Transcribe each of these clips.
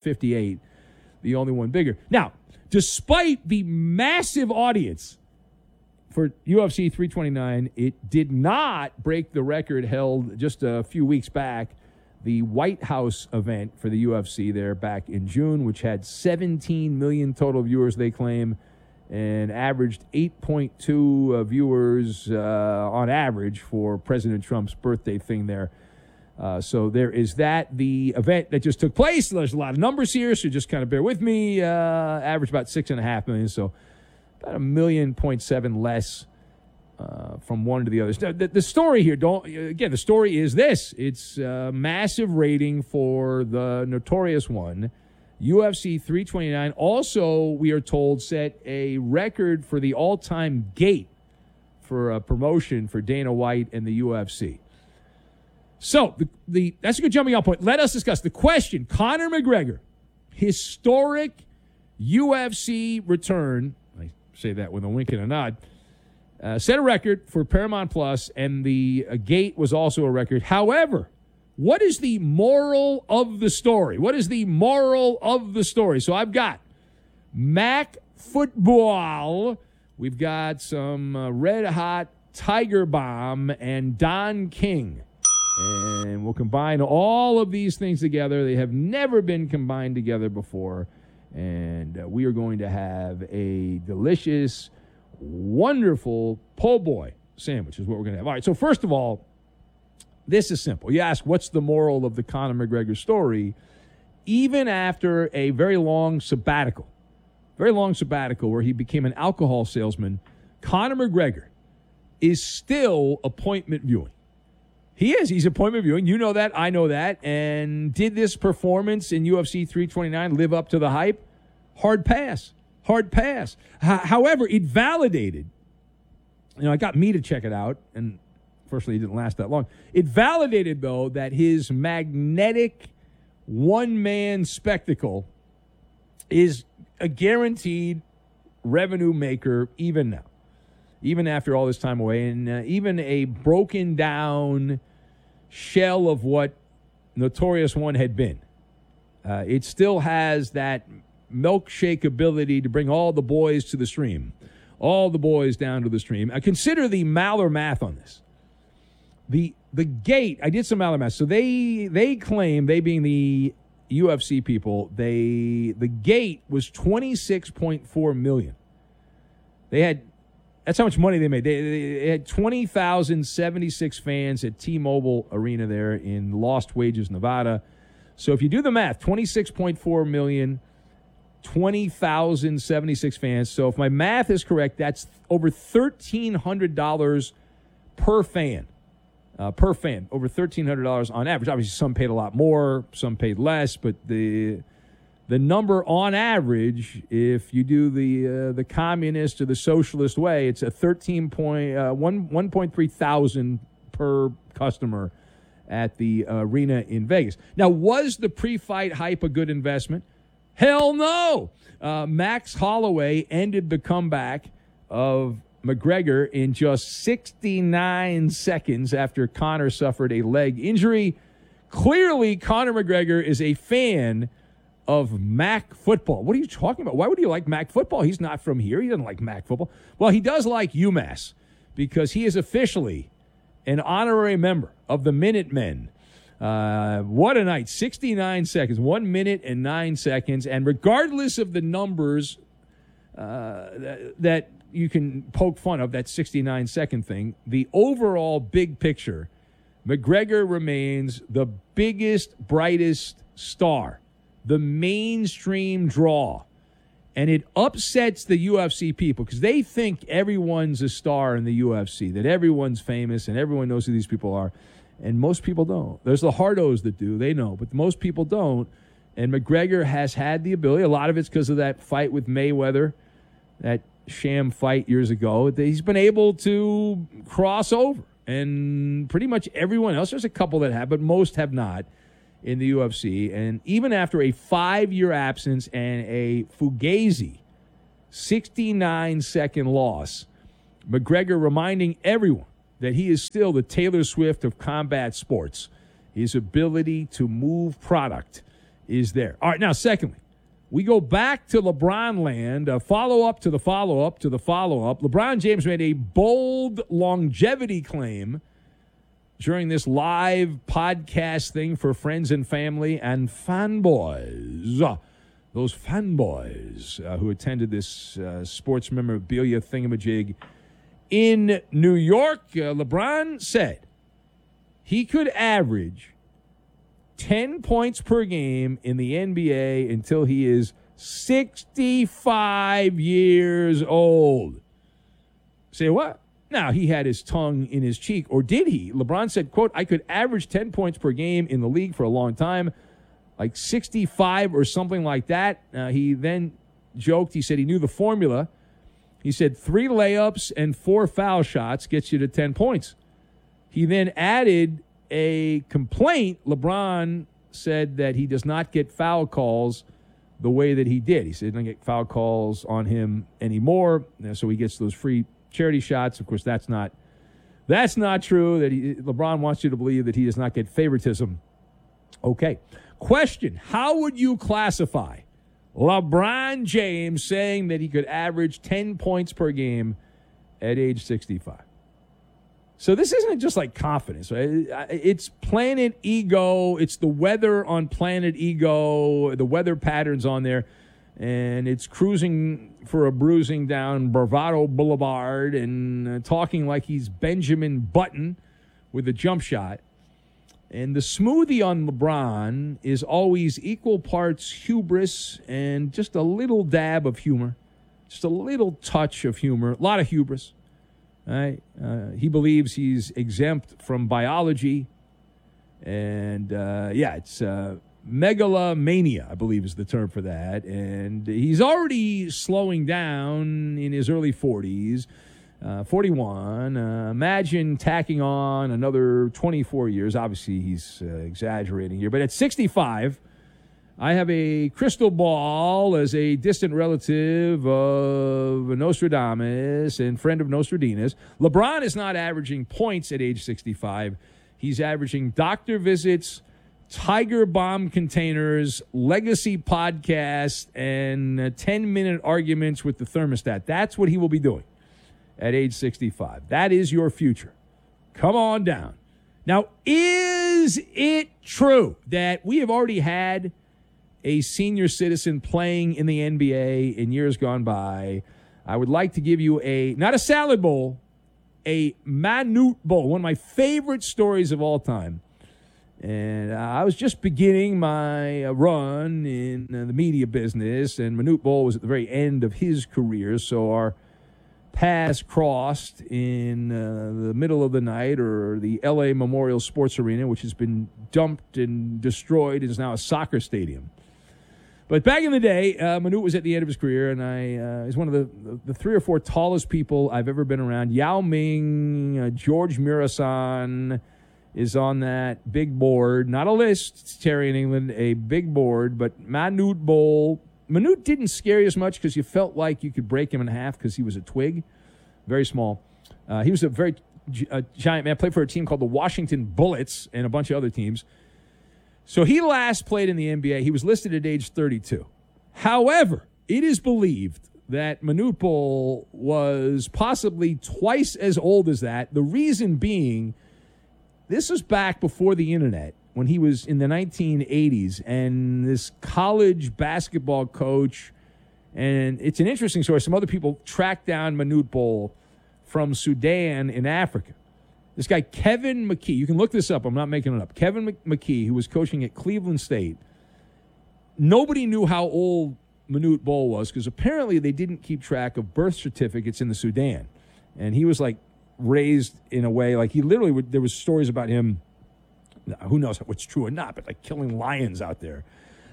58, the only one bigger. Now, despite the massive audience for UFC 329, it did not break the record held just a few weeks back, the White House event for the UFC there back in June, which had 17 million total viewers, they claim, and averaged 8.2 viewers on average for President Trump's birthday thing there. So there is that. The event that just took place, there's a lot of numbers here, so just kind of bear with me. Averaged about 6.5 million, so about 1.7 million less from one to the other. The story here, the story is this. It's a massive rating for the Notorious One. UFC 329 also, we are told, set a record for the all-time gate for a promotion for Dana White and the UFC. So that's a good jumping off point. Let us discuss the question. Conor McGregor, historic UFC return, I say that with a wink and a nod, set a record for Paramount Plus, and the gate was also a record. However, what is the moral of the story? What is the moral of the story? So I've got Mac Football. We've got some Red Hot Tiger Bomb and Don King. And we'll combine all of these things together. They have never been combined together before. And we are going to have a delicious, wonderful po' boy sandwich is what we're going to have. All right, so first of all, this is simple. You ask, what's the moral of the Conor McGregor story? Even after a very long sabbatical where he became an alcohol salesman, Conor McGregor is still appointment viewing. He is. He's appointment viewing. You know that. I know that. And did this performance in UFC 329 live up to the hype? Hard pass. However, it validated, it got me to check it out, and fortunately, it didn't last that long. It validated, though, that his magnetic one-man spectacle is a guaranteed revenue maker even now, even after all this time away, and even a broken down shell of what Notorious One had been. It still has that milkshake ability to bring all the boys to the stream, all the boys down to the stream. Consider the Maller math on this. The gate, I did some Maller math. So they claim, they being the UFC people, the gate was $26.4 million. That's how much money they made. They had 20,076 fans at T-Mobile Arena there in Lost Wages, Nevada. So if you do the math, 26.4 million, 20,076 fans. So if my math is correct, that's over $1,300 per fan. Over $1,300 on average. Obviously, some paid a lot more, some paid less, but the number on average, if you do the communist or the socialist way, it's a 1.3 thousand per customer at the arena in Vegas. Now, was the pre-fight hype a good investment? Hell no! Max Holloway ended the comeback of McGregor in just 69 seconds after Conor suffered a leg injury. Clearly, Conor McGregor is a fan of Mac football. What are you talking about? Why would he like Mac football? He's not from here. He doesn't like Mac football. Well, he does like UMass because he is officially an honorary member of the Minutemen. What a night. 69 seconds. 1 minute and 9 seconds. And regardless of the numbers that you can poke fun of, that 69-second thing, the overall big picture, McGregor remains the biggest, brightest star, the mainstream draw. And it upsets the UFC people because they think everyone's a star in the UFC, that everyone's famous and everyone knows who these people are. And most people don't. There's the hardos that do. They know. But most people don't. And McGregor has had the ability. A lot of it's because of that fight with Mayweather, that sham fight years ago. He's been able to cross over. And pretty much everyone else, there's a couple that have, but most have not in the UFC. And even after a 5-year absence and a fugazi 69-second loss, McGregor reminding everyone that he is still the Taylor Swift of combat sports. His ability to move product is there. All right, now, secondly, we go back to LeBron land, follow-up to the follow-up to the follow-up. LeBron James made a bold longevity claim during this live podcast thing for friends and family and fanboys. Those fanboys who attended this sports memorabilia thingamajig in New York. LeBron said he could average 10 points per game in the NBA until he is 65 years old. Say what? Now, he had his tongue in his cheek, or did he? LeBron said, quote, I could average 10 points per game in the league for a long time, like 65 or something like that. He then joked, he said he knew the formula. He said 3 layups and 4 foul shots gets you to 10 points. He then added a complaint. LeBron said that he does not get foul calls the way that he did. He said he doesn't get foul calls on him anymore, so he gets those free charity shots. Of course, that's not true. LeBron wants you to believe that he does not get favoritism. Okay. Question, how would you classify LeBron James saying that he could average 10 points per game at age 65? So this isn't just like confidence, right? It's Planet Ego. It's the weather on Planet Ego, the weather patterns on there. And it's cruising for a bruising down Bravado Boulevard and talking like he's Benjamin Button with a jump shot. And the smoothie on LeBron is always equal parts hubris and just a little dab of humor. Just a little touch of humor. A lot of hubris. Right? He believes he's exempt from biology. And, it's megalomania, I believe is the term for that. And he's already slowing down in his early 40s, 41. Imagine tacking on another 24 years. Obviously, he's exaggerating here. But at 65, I have a crystal ball as a distant relative of Nostradamus and friend of Nostradamus. LeBron is not averaging points at age 65. He's averaging doctor visits, Tiger bomb containers, legacy podcasts, and 10-minute arguments with the thermostat. That's what he will be doing at age 65. That is your future. Come on down. Now, is it true that we have already had a senior citizen playing in the NBA in years gone by? I would like to give you not a salad bowl, a Manute Bowl, one of my favorite stories of all time. And I was just beginning my run in the media business, and Manute Bol was at the very end of his career, so our paths crossed in the middle of the night, or the L.A. Memorial Sports Arena, which has been dumped and destroyed and is now a soccer stadium. But back in the day, Manute was at the end of his career, and he's one of the 3 or 4 tallest people I've ever been around. Yao Ming, George Murasan is on that big board. Not a list, it's Terry in England, a big board, but Manute Bol. Manute didn't scare you as much because you felt like you could break him in half because he was a twig, very small. He was a very giant man, played for a team called the Washington Bullets and a bunch of other teams. So he last played in the NBA. He was listed at age 32. However, it is believed that Manute Bol was possibly twice as old as that. The reason being, this was back before the internet, when he was in the 1980s, and this college basketball coach, and it's an interesting story. Some other people tracked down Manute Bol from Sudan in Africa. This guy, Kevin McKee, you can look this up, I'm not making it up. Kevin McKee, who was coaching at Cleveland State, nobody knew how old Manute Bol was because apparently they didn't keep track of birth certificates in the Sudan. And he was like raised in a way, like he literally there was stories about him, who knows what's true or not, but like killing lions out there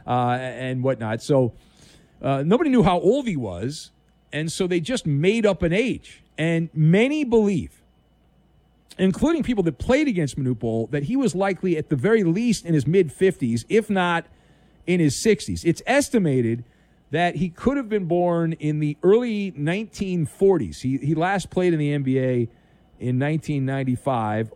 and whatnot. So nobody knew how old he was, and so they just made up an age. And many believe, including people that played against Manute Bol, that he was likely at the very least in his mid-50s, if not in his 60s. It's estimated that he could have been born in the early 1940s. He last played in the NBA in 1995,